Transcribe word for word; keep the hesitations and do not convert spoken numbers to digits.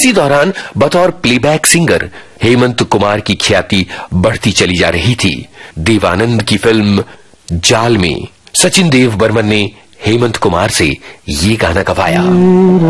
इसी दौरान बतौर प्लेबैक सिंगर हेमंत कुमार की ख्याति बढ़ती चली जा रही थी। देवानंद की फिल्म जाल में सचिन देव बर्मन ने हेमंत कुमार से ये गाना गवाया।